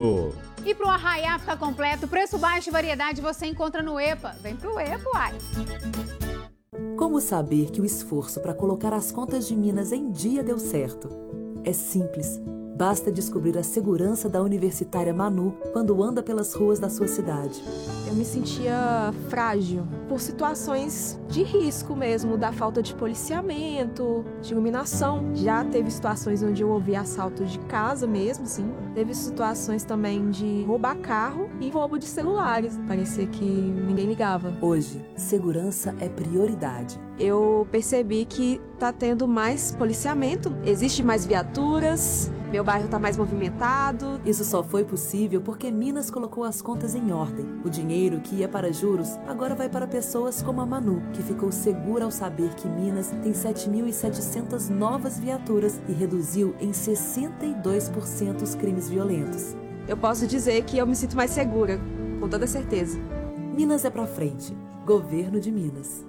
Eco. E para o arraiá ficar completo, preço baixo e variedade você encontra no EPA. Vem pro EPA, uai! Como saber que o esforço para colocar as contas de Minas em dia deu certo? É simples. Basta descobrir a segurança da universitária Manu quando anda pelas ruas da sua cidade. Eu me sentia frágil por situações de risco mesmo, da falta de policiamento, de iluminação. Já teve situações onde eu ouvi assaltos de casa mesmo, sim. Teve situações também de roubar carro e roubo de celulares. Parecia que ninguém ligava. Hoje, segurança é prioridade. Eu percebi que tá tendo mais policiamento, existe mais viaturas, meu bairro tá mais movimentado. Isso só foi possível porque Minas colocou as contas em ordem. O dinheiro que ia para juros agora vai para pessoas como a Manu, que ficou segura ao saber que Minas tem 7.700 novas viaturas e reduziu em 62% os crimes violentos. Eu posso dizer que eu me sinto mais segura, com toda certeza. Minas é pra frente. Governo de Minas.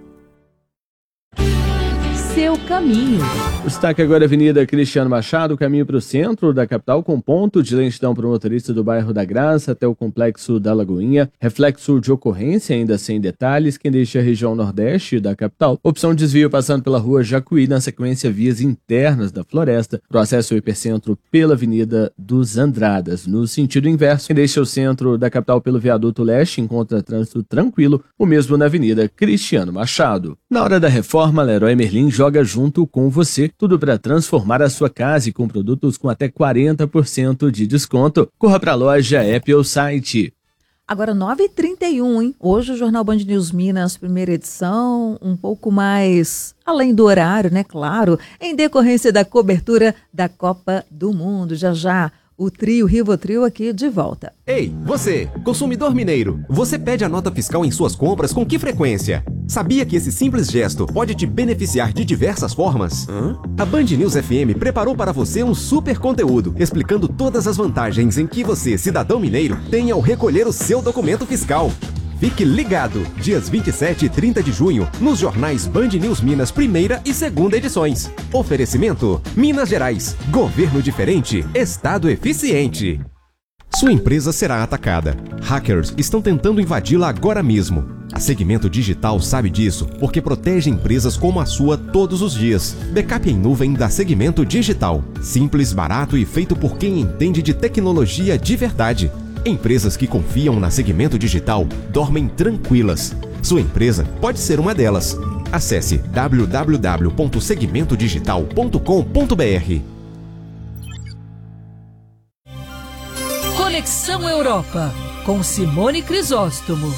Seu caminho. O destaque agora é a Avenida Cristiano Machado, caminho para o centro da capital, com ponto de lentidão para o motorista do bairro da Graça até o complexo da Lagoinha. Reflexo de ocorrência ainda sem detalhes, quem deixa a região nordeste da capital. Opção de desvio passando pela rua Jacuí, na sequência vias internas da Floresta. Pro acesso ao hipercentro pela Avenida dos Andradas. No sentido inverso, quem deixa o centro da capital pelo viaduto leste encontra trânsito tranquilo, o mesmo na Avenida Cristiano Machado. Na hora da reforma, Leroy Merlin joga junto com você, tudo para transformar a sua casa e com produtos com até 40% de desconto. Corra para a loja, app ou site. Agora 9h31, hein? Hoje o Jornal Band News Minas, primeira edição, um pouco mais além do horário, né? Claro, em decorrência da cobertura da Copa do Mundo. Já já, o trio Rivotril aqui de volta. Ei, você, consumidor mineiro, você pede a nota fiscal em suas compras com que frequência? Sabia que esse simples gesto pode te beneficiar de diversas formas? A Band News FM preparou para você um super conteúdo, explicando todas as vantagens em que você, cidadão mineiro, tem ao recolher o seu documento fiscal. Fique ligado, dias 27 e 30 de junho, nos jornais Band News Minas, primeira e segunda edições. Oferecimento, Minas Gerais, governo diferente, estado eficiente. Sua empresa será atacada. Hackers estão tentando invadi-la agora mesmo. A Segmento Digital sabe disso, porque protege empresas como a sua todos os dias. Backup em nuvem da Segmento Digital. Simples, barato e feito por quem entende de tecnologia de verdade. Empresas que confiam na Segmento Digital dormem tranquilas. Sua empresa pode ser uma delas. Acesse www.segmentodigital.com.br. Conexão Europa, com Simone Crisóstomo.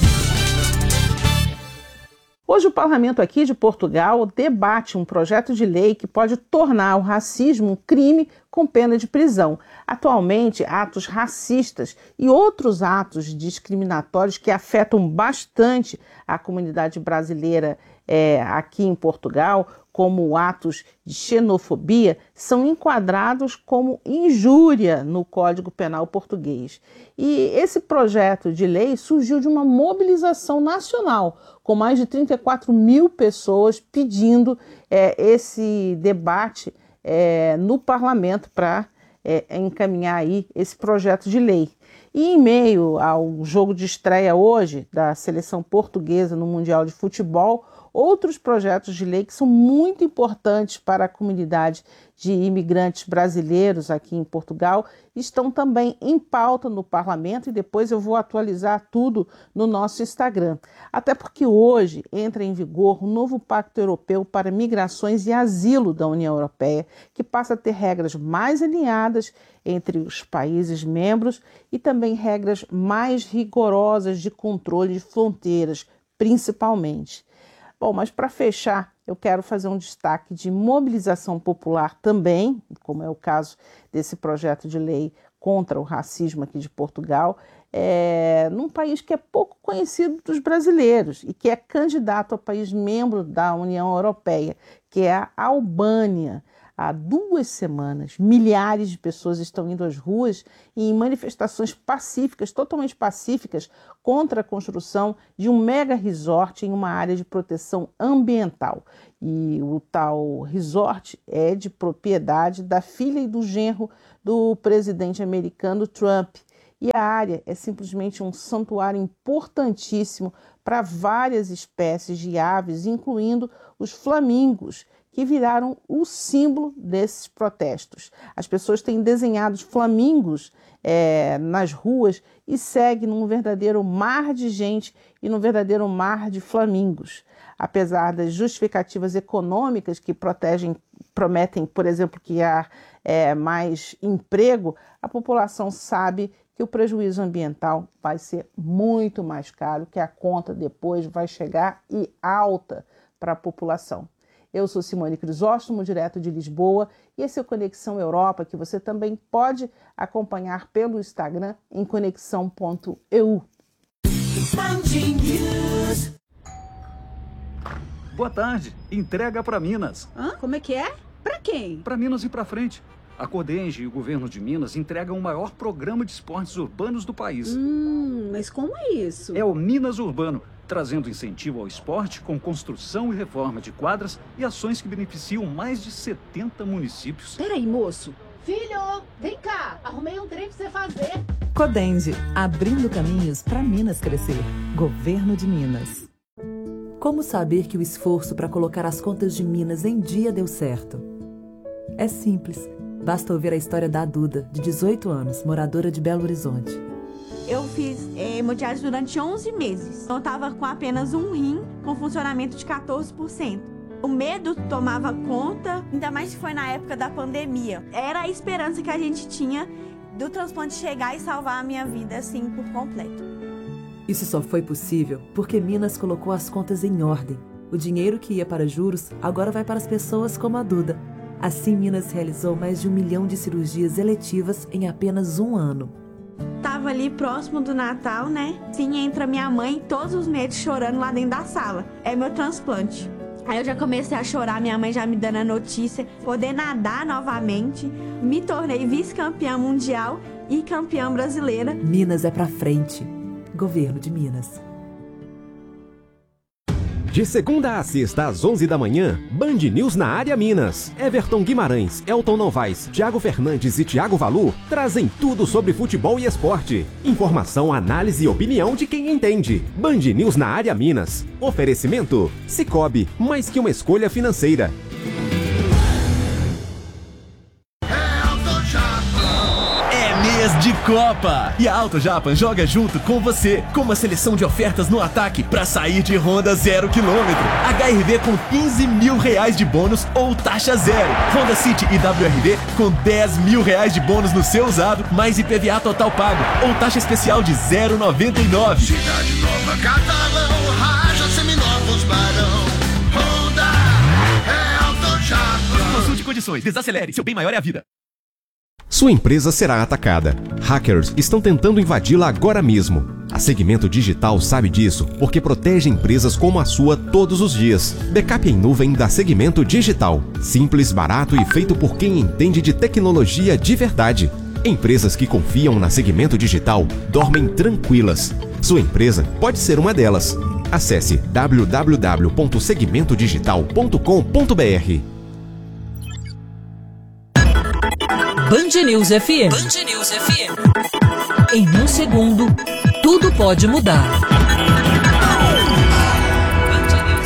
Hoje o Parlamento aqui de Portugal debate um projeto de lei que pode tornar o racismo um crime com pena de prisão. Atualmente, atos racistas e outros atos discriminatórios que afetam bastante a comunidade brasileira aqui em Portugal, como atos de xenofobia, são enquadrados como injúria no Código Penal português. E esse projeto de lei surgiu de uma mobilização nacional, com mais de 34 mil pessoas pedindo esse debate no Parlamento para encaminhar aí esse projeto de lei. E em meio ao jogo de estreia hoje da seleção portuguesa no Mundial de Futebol, outros projetos de lei que são muito importantes para a comunidade de imigrantes brasileiros aqui em Portugal estão também em pauta no Parlamento e depois eu vou atualizar tudo no nosso Instagram. Até porque hoje entra em vigor o novo Pacto Europeu para Migrações e Asilo da União Europeia, que passa a ter regras mais alinhadas entre os países membros e também regras mais rigorosas de controle de fronteiras, principalmente. Bom, mas para fechar, eu quero fazer um destaque de mobilização popular também, como é o caso desse projeto de lei contra o racismo aqui de Portugal, num país que é pouco conhecido dos brasileiros e que é candidato a país membro da União Europeia, que é a Albânia. Há 2 semanas, milhares de pessoas estão indo às ruas em manifestações pacíficas, totalmente pacíficas, contra a construção de um mega resort em uma área de proteção ambiental. E o tal resort é de propriedade da filha e do genro do presidente americano Trump. E a área é simplesmente um santuário importantíssimo para várias espécies de aves, incluindo os flamingos, que viraram o símbolo desses protestos. As pessoas têm desenhado flamingos nas ruas e seguem num verdadeiro mar de gente e num verdadeiro mar de flamingos. Apesar das justificativas econômicas que prometem, por exemplo, criar mais emprego, a população sabe que o prejuízo ambiental vai ser muito mais caro, que a conta depois vai chegar e alta para a população. Eu sou Simone Crisóstomo, direto de Lisboa, e esse é o Conexão Europa, que você também pode acompanhar pelo Instagram em conexão.eu. Boa tarde. Entrega para Minas. Hã? Como é que é? Para quem? Para Minas e para frente. A Codenge e o governo de Minas entregam o maior programa de esportes urbanos do país. Mas como é isso? É o Minas Urbano, trazendo incentivo ao esporte com construção e reforma de quadras e ações que beneficiam mais de 70 municípios. Peraí, moço. Filho, vem cá. Arrumei um trem pra você fazer. Codenge, abrindo caminhos para Minas crescer. Governo de Minas. Como saber que o esforço para colocar as contas de Minas em dia deu certo? É simples. Basta ouvir a história da Duda, de 18 anos, moradora de Belo Horizonte. Eu fiz hemodiálise durante 11 meses. Eu estava com apenas um rim, com funcionamento de 14%. O medo tomava conta, ainda mais que foi na época da pandemia. Era a esperança que a gente tinha do transplante chegar e salvar a minha vida, assim, por completo. Isso só foi possível porque Minas colocou as contas em ordem. O dinheiro que ia para juros agora vai para as pessoas como a Duda. Assim, Minas realizou mais de 1 milhão de cirurgias eletivas em apenas um ano. Tava ali próximo do Natal, né? Sim, entra minha mãe, todos os meses chorando lá dentro da sala. É meu transplante. Aí eu já comecei a chorar, minha mãe já me dando a notícia, poder nadar novamente. Me tornei vice-campeã mundial e campeã brasileira. Minas é pra frente. Governo de Minas. De segunda a sexta, às 11 da manhã, Band News na área Minas. Everton Guimarães, Elton Novaes, Thiago Fernandes e Thiago Valu trazem tudo sobre futebol e esporte. Informação, análise e opinião de quem entende. Band News na área Minas. Oferecimento: Sicoob, mais que uma escolha financeira. De Copa. E a Auto Japan joga junto com você, com uma seleção de ofertas no ataque para sair de Honda 0 km. HRV com R$15 mil de bônus ou taxa zero. Honda City e WRV com R$10 mil de bônus no seu usado, mais IPVA total pago ou taxa especial de 0,99. Cidade Nova, Catalão, Raja, Seminovos, Barão. Honda é Auto Japan. Consulte condições, desacelere, seu bem maior é a vida. Sua empresa será atacada. Hackers estão tentando invadi-la agora mesmo. A Segmento Digital sabe disso porque protege empresas como a sua todos os dias. Backup em nuvem da Segmento Digital. Simples, barato e feito por quem entende de tecnologia de verdade. Empresas que confiam na Segmento Digital dormem tranquilas. Sua empresa pode ser uma delas. Acesse www.segmentodigital.com.br. Band News FM. Band News FM. Em um segundo, tudo pode mudar. Band News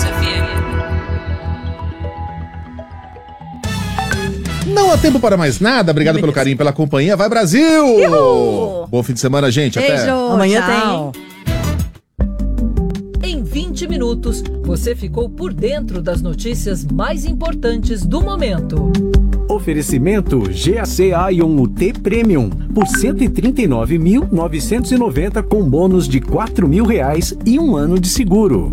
FM. Não há tempo para mais nada. Obrigado pelo carinho, pela companhia. Vai, Brasil! Uhul! Bom fim de semana, gente. Beijo. Até amanhã. Tchau. Tem. Em 20 minutos, você ficou por dentro das notícias mais importantes do momento. Oferecimento GAC Ion UT Premium por R$ 139.990 com bônus de R$ 4.000 e 1 ano de seguro.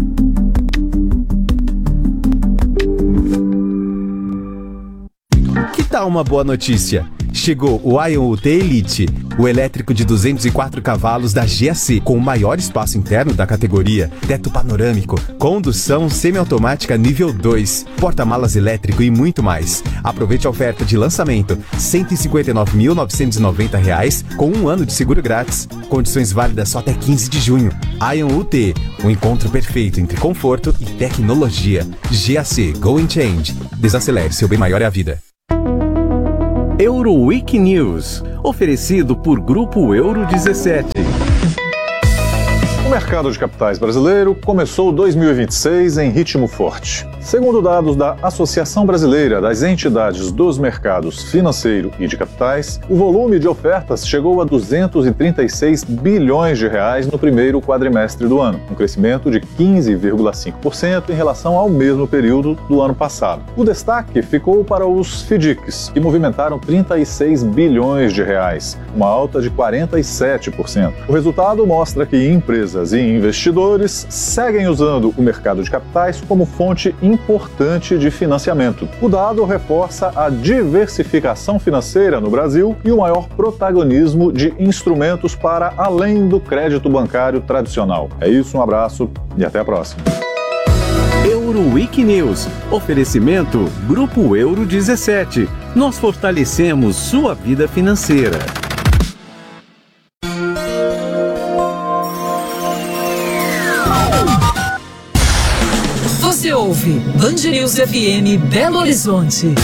Que tal uma boa notícia? Chegou o Ion UT Elite, o elétrico de 204 cavalos da GAC, com o maior espaço interno da categoria, teto panorâmico, condução semiautomática nível 2, porta-malas elétrico e muito mais. Aproveite a oferta de lançamento, R$ 159.990 com 1 ano de seguro grátis. Condições válidas só até 15 de junho. Ion UT, o encontro perfeito entre conforto e tecnologia. GAC, Go and Change. Desacelere, seu bem maior é a vida. Euroweek News, oferecido por Grupo Euro 17. O mercado de capitais brasileiro começou 2026 em ritmo forte. Segundo dados da Associação Brasileira das Entidades dos Mercados Financeiro e de Capitais, o volume de ofertas chegou a 236 bilhões de reais no primeiro quadrimestre do ano, um crescimento de 15,5% em relação ao mesmo período do ano passado. O destaque ficou para os FDICs, que movimentaram 36 bilhões de reais, uma alta de 47%. O resultado mostra que empresas e investidores seguem usando o mercado de capitais como fonte importante de financiamento. O dado reforça a diversificação financeira no Brasil e o maior protagonismo de instrumentos para além do crédito bancário tradicional. É isso, um abraço e até a próxima. Euroweek News, oferecimento Grupo Euro 17. Nós fortalecemos sua vida financeira. Você ouve Band News FM Belo Horizonte.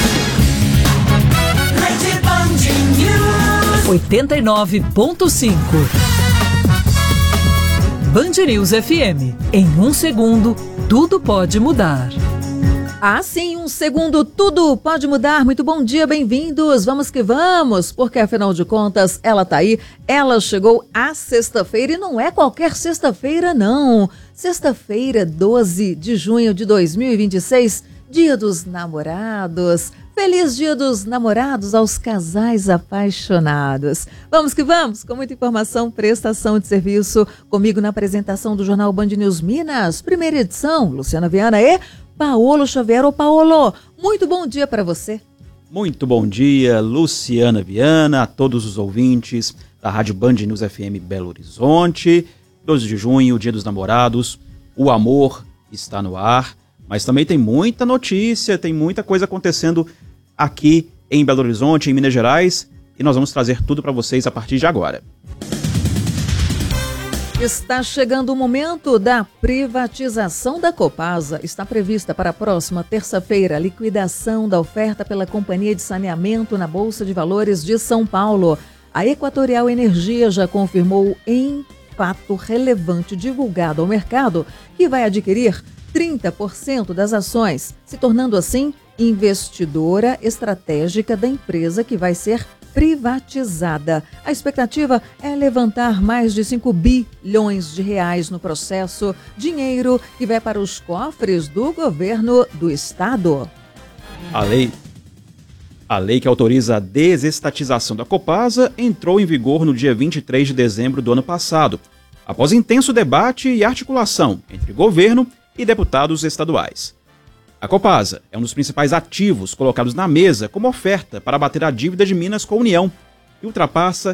89.5. Band News FM. Em um segundo, tudo pode mudar. Ah, sim, um segundo, tudo pode mudar. Muito bom dia, bem-vindos. Vamos que vamos, porque afinal de contas, ela tá aí, ela chegou à sexta-feira e não é qualquer sexta-feira, não. Sexta-feira, 12 de junho de 2026, Dia dos Namorados. Feliz Dia dos Namorados aos casais apaixonados. Vamos que vamos, com muita informação, prestação de serviço. Comigo na apresentação do Jornal Band News Minas, primeira edição, Luciana Viana e Paolo Xavier. Ô Paolo, muito bom dia para você. Muito bom dia, Luciana Viana, a todos os ouvintes da Rádio Band News FM Belo Horizonte. 12 de junho, Dia dos Namorados, o amor está no ar, mas também tem muita notícia, tem muita coisa acontecendo aqui em Belo Horizonte, em Minas Gerais, e nós vamos trazer tudo para vocês a partir de agora. Está chegando o momento da privatização da Copasa. Está prevista para a próxima terça-feira a liquidação da oferta pela Companhia de Saneamento na Bolsa de Valores de São Paulo. A Equatorial Energia já confirmou em fato relevante divulgado ao mercado que vai adquirir 30% das ações, se tornando assim investidora estratégica da empresa que vai ser privatizada. A expectativa é levantar mais de 5 bilhões de reais no processo, dinheiro que vai para os cofres do governo do estado. A lei que autoriza a desestatização da Copasa entrou em vigor no dia 23 de dezembro do ano passado, após intenso debate e articulação entre governo e deputados estaduais. A Copasa é um dos principais ativos colocados na mesa como oferta para abater a dívida de Minas com a União e ultrapassa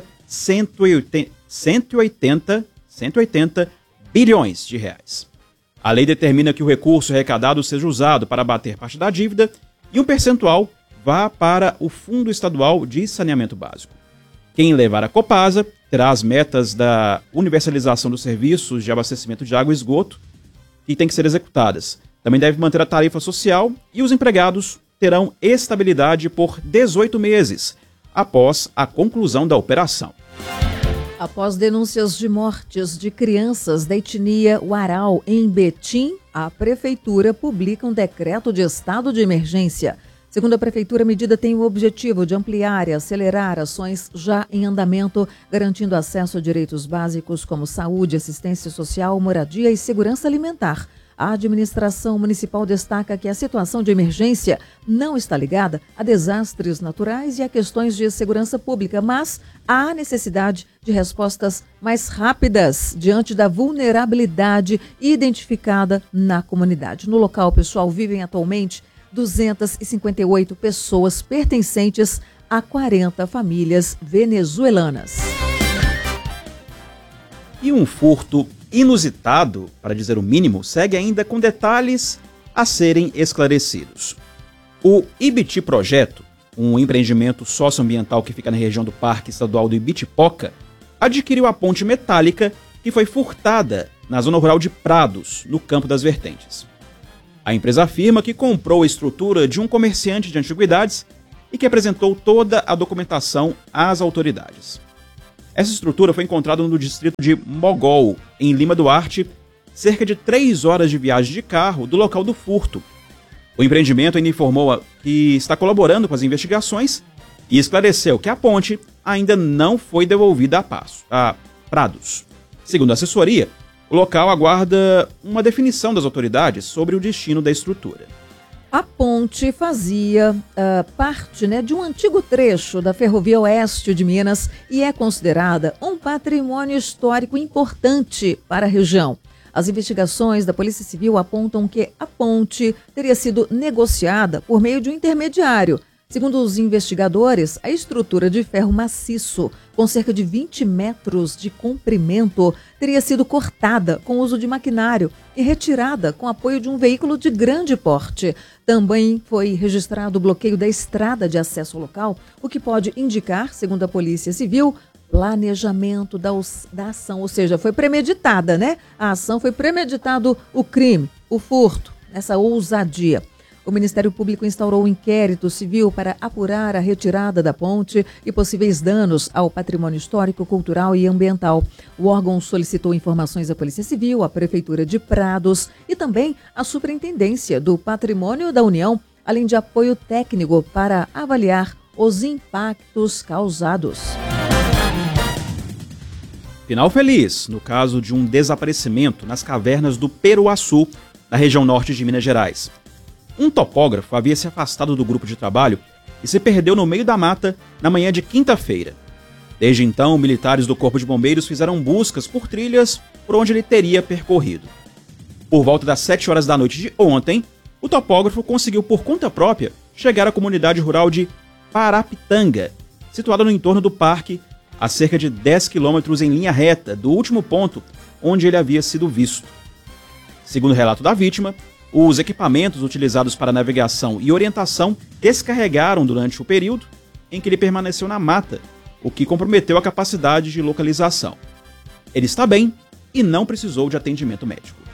180 bilhões de reais. A lei determina que o recurso arrecadado seja usado para abater parte da dívida e um percentual vá para o Fundo Estadual de Saneamento Básico. Quem levar a Copasa terá as metas da universalização dos serviços de abastecimento de água e esgoto que têm que ser executadas. Também deve manter a tarifa social e os empregados terão estabilidade por 18 meses após a conclusão da operação. Após denúncias de mortes de crianças da etnia Uarau em Betim, a Prefeitura publica um decreto de estado de emergência. Segundo a Prefeitura, a medida tem o objetivo de ampliar e acelerar ações já em andamento, garantindo acesso a direitos básicos como saúde, assistência social, moradia e segurança alimentar. A administração municipal destaca que a situação de emergência não está ligada a desastres naturais e a questões de segurança pública, mas há necessidade de respostas mais rápidas diante da vulnerabilidade identificada na comunidade. No local, pessoal, vivem atualmente 258 pessoas pertencentes a 40 famílias venezuelanas. E um furto inusitado, para dizer o mínimo, segue ainda com detalhes a serem esclarecidos. O Ibiti Projeto, um empreendimento socioambiental que fica na região do Parque Estadual do Ibitipoca, adquiriu a ponte metálica que foi furtada na zona rural de Prados, no Campo das Vertentes. A empresa afirma que comprou a estrutura de um comerciante de antiguidades e que apresentou toda a documentação às autoridades. Essa estrutura foi encontrada no distrito de Mogol, em Lima Duarte, cerca de 3 horas de viagem de carro do local do furto. O empreendimento ainda informou que está colaborando com as investigações e esclareceu que a ponte ainda não foi devolvida a Prados. Segundo a assessoria, o local aguarda uma definição das autoridades sobre o destino da estrutura. A ponte fazia parte de um antigo trecho da Ferrovia Oeste de Minas e é considerada um patrimônio histórico importante para a região. As investigações da Polícia Civil apontam que a ponte teria sido negociada por meio de um intermediário. Segundo os investigadores, a estrutura de ferro maciço, com cerca de 20 metros de comprimento, teria sido cortada com uso de maquinário e retirada com apoio de um veículo de grande porte. Também foi registrado o bloqueio da estrada de acesso ao local, o que pode indicar, segundo a Polícia Civil, planejamento da ação, ou seja, foi premeditada, né? A ação foi premeditado o crime, o furto, essa ousadia. O Ministério Público instaurou um inquérito civil para apurar a retirada da ponte e possíveis danos ao patrimônio histórico, cultural e ambiental. O órgão solicitou informações à Polícia Civil, à Prefeitura de Prados e também à Superintendência do Patrimônio da União, além de apoio técnico para avaliar os impactos causados. Final feliz no caso de um desaparecimento nas cavernas do Peruaçu, na região norte de Minas Gerais. Um topógrafo havia se afastado do grupo de trabalho e se perdeu no meio da mata na manhã de quinta-feira. Desde então, militares do Corpo de Bombeiros fizeram buscas por trilhas por onde ele teria percorrido. Por volta das 7 horas da noite de ontem, o topógrafo conseguiu por conta própria chegar à comunidade rural de Parapitanga, situada no entorno do parque, a cerca de 10 quilômetros em linha reta do último ponto onde ele havia sido visto. Segundo o relato da vítima, os equipamentos utilizados para navegação e orientação descarregaram durante o período em que ele permaneceu na mata, o que comprometeu a capacidade de localização. Ele está bem e não precisou de atendimento médico.